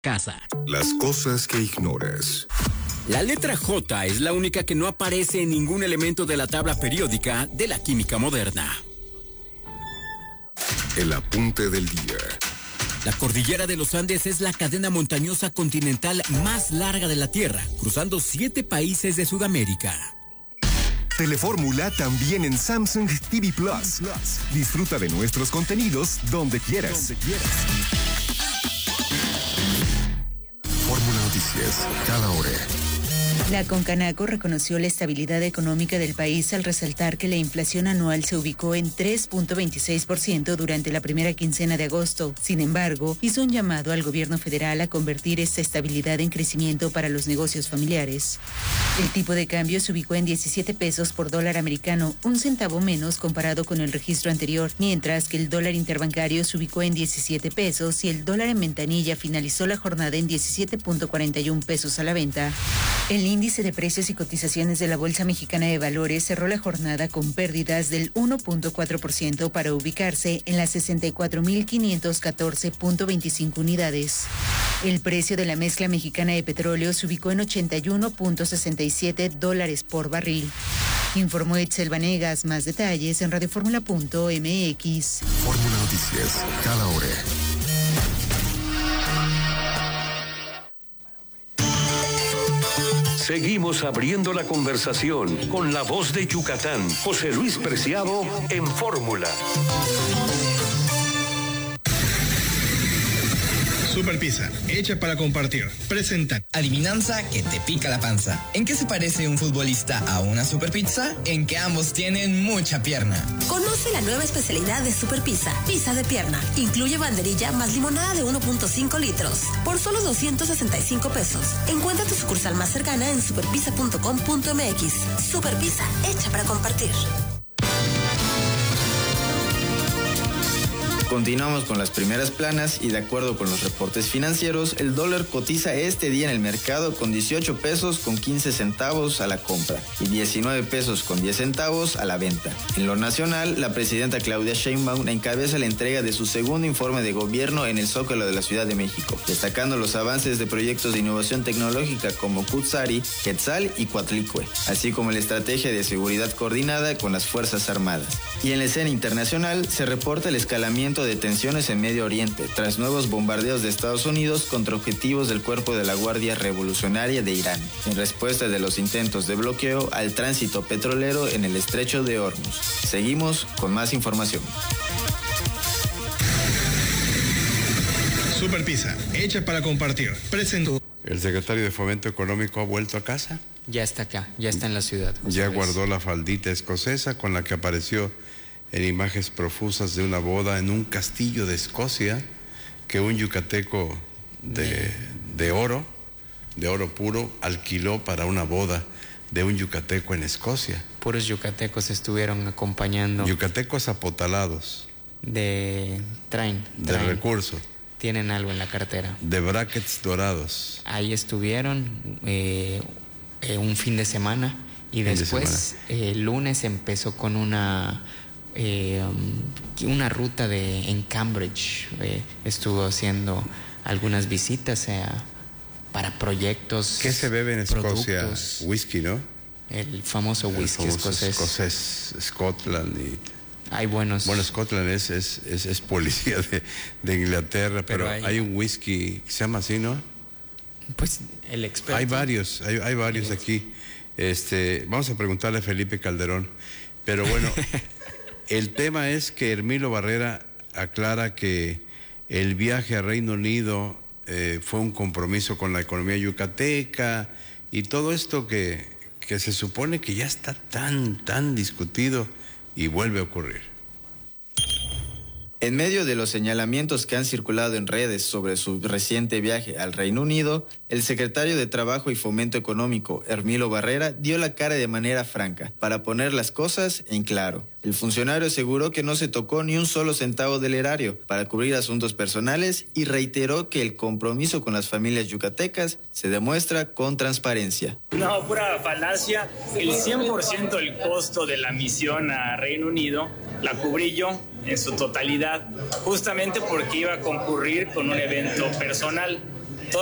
casa. Las cosas que ignoras. La letra J es la única que no aparece en ningún elemento de la tabla periódica de la química moderna. El apunte del día. La cordillera de los Andes es la cadena montañosa continental más larga de la Tierra, cruzando 7 países de Sudamérica. Telefórmula también en Samsung TV Plus. Disfruta de nuestros contenidos donde quieras. Fórmula Noticias, cada hora. La Concanaco reconoció la estabilidad económica del país al resaltar que la inflación anual se ubicó en 3.26% durante la primera quincena de agosto. Sin embargo, hizo un llamado al gobierno federal a convertir esta estabilidad en crecimiento para los negocios familiares. El tipo de cambio se ubicó en 17 pesos por dólar americano, un centavo menos comparado con el registro anterior, mientras que el dólar interbancario se ubicó en 17 pesos y el dólar en ventanilla finalizó la jornada en 17.41 pesos a la venta. El índice de precios y cotizaciones de la Bolsa Mexicana de Valores cerró la jornada con pérdidas del 1.4% para ubicarse en las 64.514.25 unidades. El precio de la mezcla mexicana de petróleo se ubicó en $81.67 por barril. Informó Etzel Vanegas. Más detalles en radioformula.mx. Fórmula Noticias, cada hora. Seguimos abriendo la conversación con la voz de Yucatán, José Luis Preciado en Fórmula. Super Pizza, hecha para compartir. Presenta. Adivinanza que te pica la panza. ¿En qué se parece un futbolista a una Super Pizza? En que ambos tienen mucha pierna. Conoce la nueva especialidad de Super Pizza, pizza de pierna. Incluye banderilla más limonada de 1.5 litros. Por solo 265 pesos. Encuentra tu sucursal más cercana en superpizza.com.mx. Super Pizza, hecha para compartir. Continuamos con las primeras planas y de acuerdo con los reportes financieros, el dólar cotiza este día en el mercado con 18 pesos con 15 centavos a la compra y 19 pesos con 10 centavos a la venta. En lo nacional, la presidenta Claudia Sheinbaum encabeza la entrega de su segundo informe de gobierno en el Zócalo de la Ciudad de México, destacando los avances de proyectos de innovación tecnológica como Cutzari, Quetzal y Coatlicue, así como la estrategia de seguridad coordinada con las Fuerzas Armadas. Y en la escena internacional se reporta el escalamiento de tensiones en Medio Oriente tras nuevos bombardeos de Estados Unidos contra objetivos del Cuerpo de la Guardia Revolucionaria de Irán, en respuesta de los intentos de bloqueo al tránsito petrolero en el Estrecho de Hormuz. Seguimos con más información. Super Pizza, hecha para compartir. Presentó. El secretario de Fomento Económico ha vuelto a casa. Ya está acá, ya está en la ciudad. Ya guardó la faldita escocesa con la que apareció en imágenes profusas de una boda en un castillo de Escocia que un yucateco de oro puro, alquiló para una boda de un yucateco en Escocia. Puros yucatecos estuvieron acompañando. Yucatecos apotalados. Traen recursos. Tienen algo en la cartera. De brackets dorados. Ahí estuvieron un fin de semana y después el lunes empezó con una ruta en Cambridge. Estuvo haciendo algunas visitas para proyectos. ¿Qué se bebe en Escocia? Whisky, ¿no? El famoso whisky escocés. Scotland y... Hay buenos. Bueno, Scotland es policía de Inglaterra, pero hay un whisky que se llama así, ¿no? Pues el experto. Hay varios aquí. Vamos a preguntarle a Felipe Calderón. Pero bueno, el tema es que Hermilo Barrera aclara que el viaje a Reino Unido fue un compromiso con la economía yucateca y todo esto que se supone que ya está tan discutido y vuelve a ocurrir. En medio de los señalamientos que han circulado en redes sobre su reciente viaje al Reino Unido, el secretario de Trabajo y Fomento Económico, Hermilo Barrera, dio la cara de manera franca para poner las cosas en claro. El funcionario aseguró que no se tocó ni un solo centavo del erario para cubrir asuntos personales y reiteró que el compromiso con las familias yucatecas se demuestra con transparencia. No, pura falacia. El 100% del costo de la misión a Reino Unido la cubrí yo en su totalidad, justamente porque iba a concurrir con un evento personal.